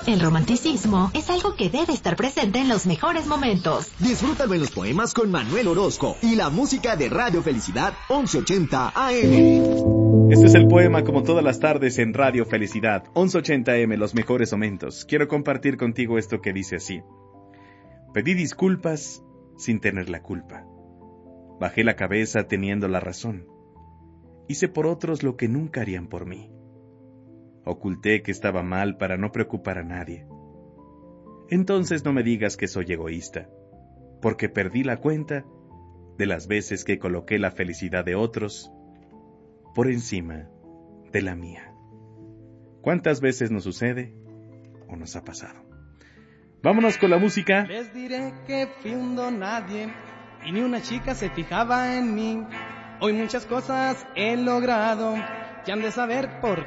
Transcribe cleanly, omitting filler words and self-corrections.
El romanticismo es algo que debe estar presente en los mejores momentos. Disfrútalo en los poemas con Manuel Orozco y la música de Radio Felicidad 1180 AM. Este es el poema como todas las tardes en Radio Felicidad 1180 AM, los mejores momentos. Quiero compartir contigo esto que dice así. Pedí disculpas sin tener la culpa. Bajé la cabeza teniendo la razón. Hice por otros lo que nunca harían por mí. Oculté que estaba mal para no preocupar a nadie. Entonces no me digas que soy egoísta, porque perdí la cuenta de las veces que coloqué la felicidad de otros por encima de la mía. ¿Cuántas veces nos sucede o nos ha pasado? Vámonos con la música. Les diré que fui un don nadie y ni una chica se fijaba en mí. Hoy muchas cosas he logrado que han de saber por